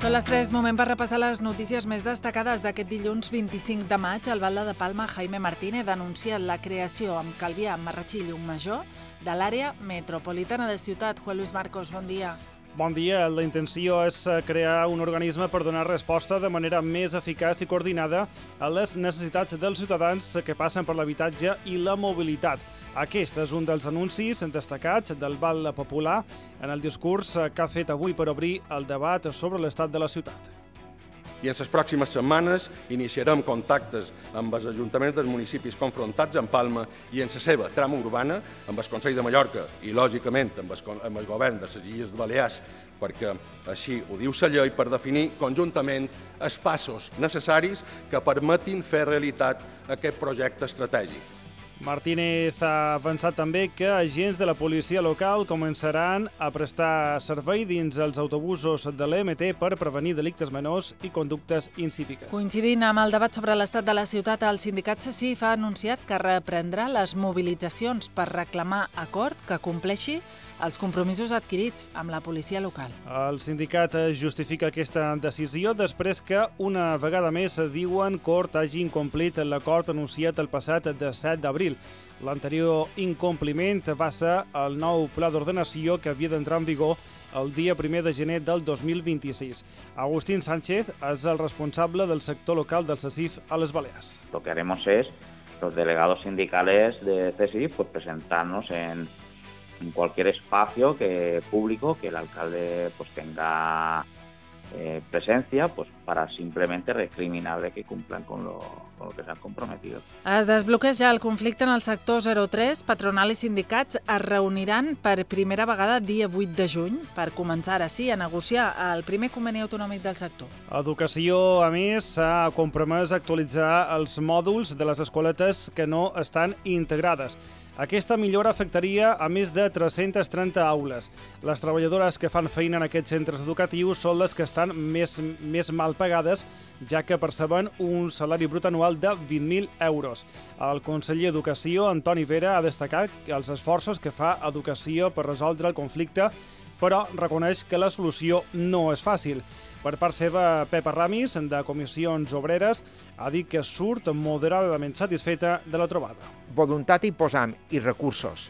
Són les 3, moment per repassar les notícies més destacades d'aquest dilluns 25 de maig. El Valde de Palma, Jaime Martínez, ha anunciat la creació amb Calvià, Marratxí i Llucmajor de l'àrea metropolitana de Ciutat. Juan Luis Marcos, bon dia. Bon dia. La intenció és crear un organisme per donar resposta de manera més eficaç i coordinada a les necessitats dels ciutadans que passen per l'habitatge i la mobilitat. Aquest és un dels anuncis destacats del Valde Popular en el discurs que ha fet avui per obrir el debat sobre l'estat de la ciutat. I en les pròximes setmanes iniciarem contactes amb els ajuntaments dels municipis confrontats amb Palma i en la seva trama urbana, amb el Consell de Mallorca i, lògicament, amb el govern de les Illes Balears, perquè així ho diu la llei, per definir conjuntament els passos necessaris que permetin fer realitat aquest projecte estratègic. Martínez ha avançat també que agents de la policia local començaran a prestar servei dins els autobusos de l'EMT per prevenir delictes menors i conductes incíviques. Coincidint amb el debat sobre l'estat de la ciutat, el sindicat CECIF ha anunciat que reprendrà les mobilitzacions per reclamar acord que compleixi els compromisos adquirits amb la policia local. El sindicat justifica aquesta decisió després que una vegada més diuen que Hort hagi incomplit l'acord anunciat el passat 17 d'abril. L'anterior incompliment va ser el nou pla d'ordenació que havia d'entrar en vigor el dia 1 de gener del 2026. Agustín Sánchez és el responsable del sector local del CECIF a les Balears. Lo que haremos es, los delegados sindicales de CECIF, pues presentarnos en cualquier espacio público que el alcalde pues tenga presencia, pues para simplemente recriminarle que cumplan con lo que se han comprometido. Es desbloqueja el conflicte en el sector 03. Patronal i sindicats es reuniran per primera vegada dia 8 de juny per començar ara sí a negociar el primer conveni autonòmic del sector. Educació, a més, s'ha compromès a actualitzar els mòduls de les escoletes que no estan integrades. Aquesta millora afectaria a més de 330 aules. Les treballadores que fan feina en aquests centres educatius són les que estan més mal pagades, ja que perceben un salari brut anual de 20.000 euros. El conseller d'Educació, Antoni Vera, ha destacat els esforços que fa Educació per resoldre el conflicte, però reconeix que la solució no és fàcil. Per part seva, Pepa Ramis, de Comissions Obreres, ha dit que surt moderadament satisfeta de la trobada. Voluntat hi posam i recursos.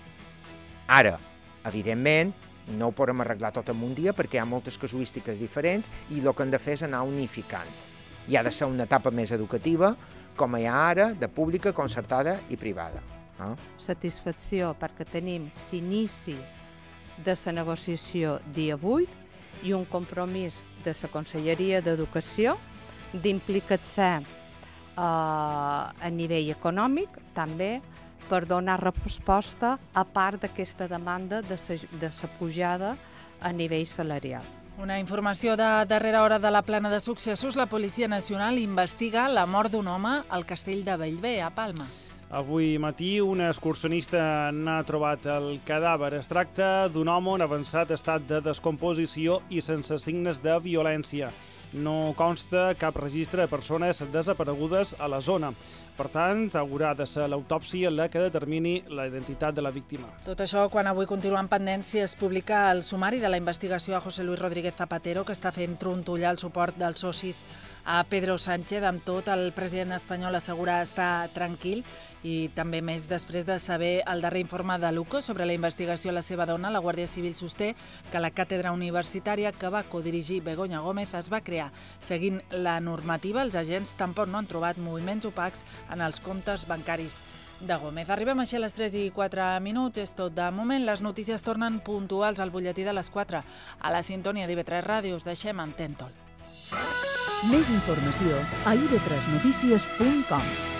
Ara, evidentment, no ho podem arreglar tot en un dia perquè hi ha moltes casuístiques diferents i el que hem de fer és anar unificant. Hi ha de ser una etapa més educativa, com hi ha ara, de pública, concertada i privada. Satisfacció perquè tenim l'inici de la negociació dia 8 i un compromís de la Conselleria d'Educació d'implicar-se a nivell econòmic també per donar resposta a part d'aquesta demanda de la pujada a nivell salarial. Una informació de darrera hora de la Plana de Successos. La Policia Nacional investiga la mort d'un home al castell de Bellver, a Palma. Avui matí, un excursionista n'ha trobat el cadàver. Es tracta d'un home en avançat estat de descomposició i sense signes de violència. No consta cap registre de persones desaparegudes a la zona. Per tant, haurà de ser l'autòpsia la que determini la identitat de la víctima. Tot això quan avui continuen pendents si es publica el sumari de la investigació a José Luis Rodríguez Zapatero, que està fent trontollar el suport dels socis a Pedro Sánchez. Amb tot, el president espanyol assegura estar tranquil i també més després de saber el darrer informe de l'UCO sobre la investigació a la seva dona. La Guàrdia Civil sosté que la càtedra universitària que va codirigir Begoña Gómez es va crear seguint la normativa. Els agents tampoc no han trobat moviments opacs en els comptes bancaris de Gómez. Arribem així a les 3 i 4 minuts. És tot de moment. Les notícies tornen puntuals al butlletí de les 4 a la sintonia d'IV3 Ràdio. Us deixem amb Tentol. Més informació a ib3notícies.com.